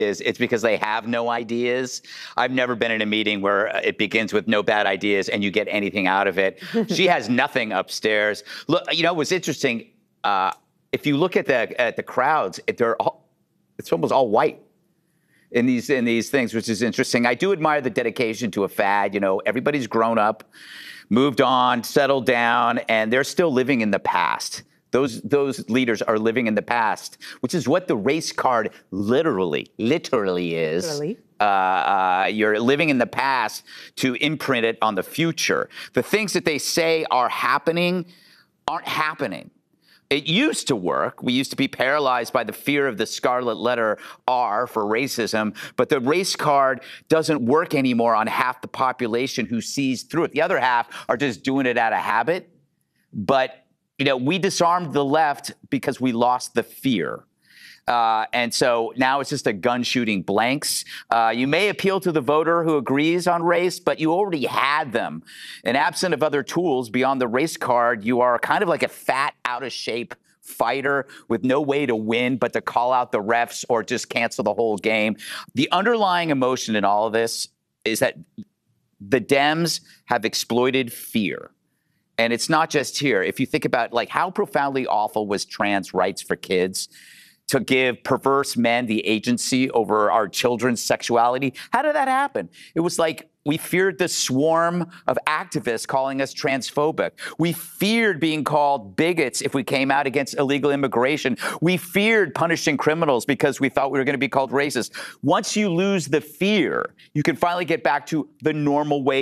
is it's because they have no ideas. I've never been in a meeting where it begins with no bad ideas and you get anything out of it. She has nothing upstairs. Look, it was interesting. If you look at the crowds, it's almost all white in these things, which is interesting. I do admire the dedication to a fad. Everybody's grown up, moved on, settled down, and they're still living in the past. Those leaders are living in the past, which is what the race card literally is. You're living in the past to imprint it on the future. The things that they say are happening aren't happening. It used to work. We used to be paralyzed by the fear of the scarlet letter R for racism, but the race card doesn't work anymore on half the population who sees through it. The other half are just doing it out of habit. But, we disarmed the left because we lost the fear. And so now it's just a gun shooting blanks. You may appeal to the voter who agrees on race, but you already had them. And absent of other tools beyond the race card, you are kind of like a fat, out of shape fighter with no way to win but to call out the refs or just cancel the whole game. The underlying emotion in all of this is that the Dems have exploited fear. And it's not just here. If you think about how profoundly awful was trans rights for kids, to give perverse men the agency over our children's sexuality. How did that happen? It was like we feared the swarm of activists calling us transphobic. We feared being called bigots if we came out against illegal immigration. We feared punishing criminals because we thought we were going to be called racist. Once you lose the fear, you can finally get back to the normal way